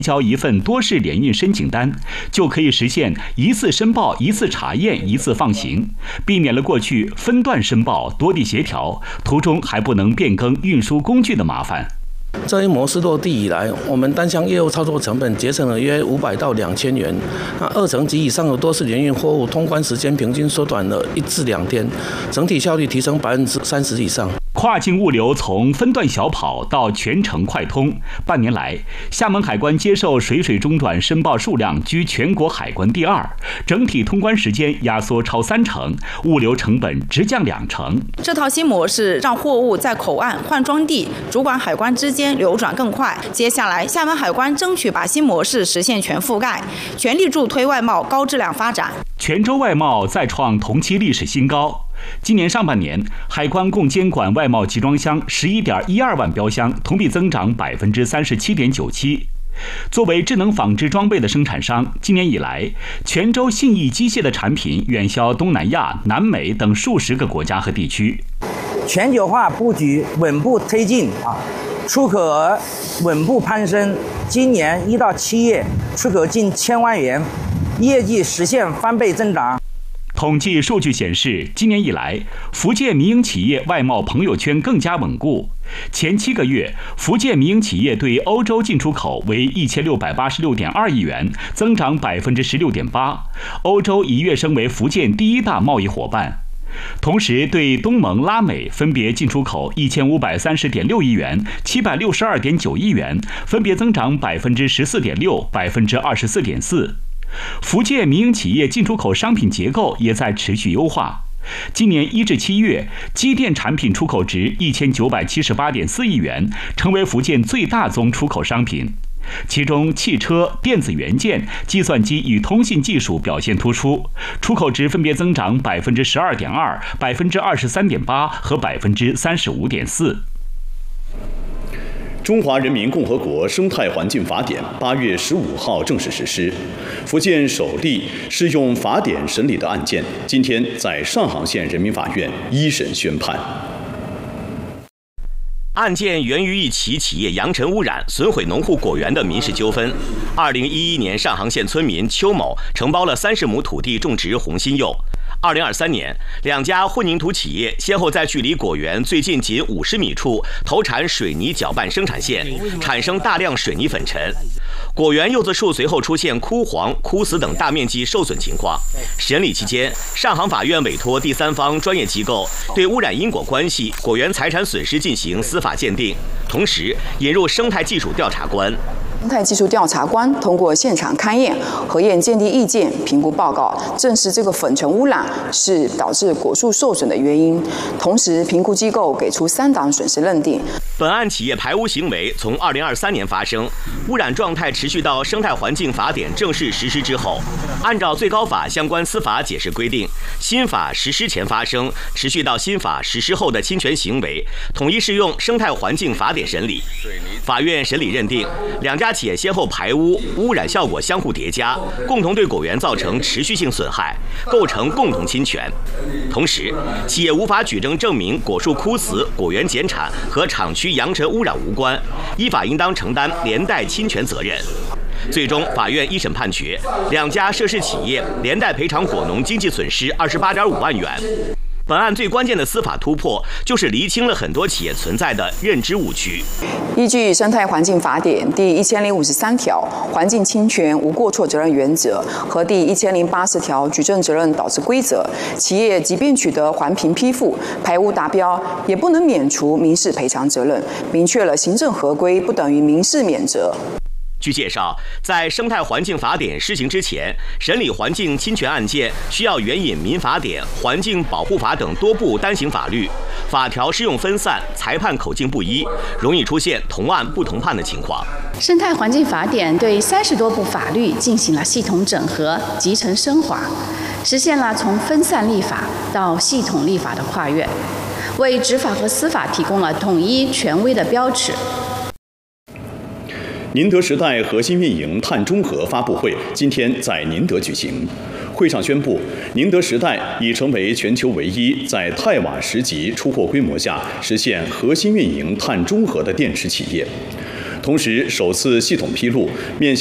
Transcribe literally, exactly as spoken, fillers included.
交一份多式联运申请单，就可以实现一次申报、一次查验、一次放行，避免了过去分段申报、多地协调，途中还不能变更运输工具的麻烦。 这一模式落地以来，我们单项业务操作成本节省了约五百到两千元。那二层及以上的多式联运货物通关时间平均缩短了一至两天，整体效率提升百分之三十以上。 跨境物流从分段小跑到全程快通，半年来，厦门海关接受水水中转申报数量居全国海关第二，整体通关时间压缩超三成，物流成本直降两成。 这套新模式让货物在口岸、换装地、主管海关之间流转更快。接下来，厦门海关争取把新模式实现全覆盖，全力助推外贸高质量发展。 泉州外贸再创同期历史新高。今年上半年，海关共监管外贸集装箱十一点一二万标箱，同比增长百分之三十七点九七。作为智能纺织装备的生产商，今年以来，泉州信义机械的产品远销东南亚、南美等数十个国家和地区。 全球化布局稳步推进啊，出口额稳步攀升，今年一到七月出口近千万元，业绩实现翻倍增长。 统计数据显示，今年以来，福建民营企业外贸朋友圈更加稳固。前七个月，福建民营企业对欧洲进出口为一千六百八十六点二亿元，增长百分之十六点八。欧洲一跃升为福建第一大贸易伙伴。同时，对东盟、拉美分别进出口一千五百三十点六亿元、七百六十二点九亿元，分别增长百分之十四点六、百分之二十四点四。福建民营企业进出口商品结构也在持续优化。今年一至七月，机电产品出口值一千九百七十八点四亿元，成为福建最大宗出口商品。其中，汽车、电子元件、计算机与通信技术表现突出，出口值分别增长百分之十二点二、百分之二十三点八和百分之三十五点四。 中华人民共和国生态环境法典八月十五号正式实施，福建首例适用法典审理的案件，今天在上杭县人民法院一审宣判。 案件源于一起企业扬尘污染、损毁农户果园的民事纠纷。二零一一年，上杭县村民邱某承包了三十亩土地种植红心柚。二零二三年，两家混凝土企业先后在距离果园最近仅五十米处投产水泥搅拌生产线，产生大量水泥粉尘。果园柚子树随后出现枯黄、枯死等大面积受损情况。审理期间，上杭法院委托第三方专业机构对污染因果关系、果园财产损失进行司法鉴定，同时引入生态技术调查官。 生态技术调查官通过现场勘验、核验鉴定意见、评估报告，证实这个粉尘污染是导致果树受损的原因。同时，评估机构给出三档损失认定。 本案企业排污行为从二零二三年发生，污染状态持续到生态环境法典正式实施之后。按照最高法相关司法解释规定，新法实施前发生，持续到新法实施后的侵权行为，统一适用生态环境法典审理。法院审理认定，两家企业先后排污，污染效果相互叠加，共同对果园造成持续性损害，构成共同侵权。同时，企业无法举证证明果树枯死、果园减产和厂区扬尘污染无关，依法应当承担连带侵权责任。最终，法院一审判决，两家涉事企业连带赔偿果农经济损失二十八点五万元。本案最关键的司法突破，就是厘清了很多企业存在的认知误区。 依据《生态环境法典》第一千零五十三条环境侵权无过错责任原则和第一千零八十条举证责任导致规则，企业即便取得环评批复、排污达标，也不能免除民事赔偿责任，明确了行政合规不等于民事免责。 据介绍，在生态环境法典施行之前，审理环境侵权案件需要援引民法典、环境保护法等多部单行法律，法条适用分散，裁判口径不一，容易出现同案不同判的情况。 生态环境法典对三十多部法律进行了系统整合、集成升华，实现了从分散立法到系统立法的跨越，为执法和司法提供了统一权威的标尺。 宁德时代核心运营碳中和发布会今天在宁德举行。会上宣布，宁德时代已成为全球唯一在泰瓦什级出货规模下实现核心运营碳中和的电池企业。 同时首次系统披露面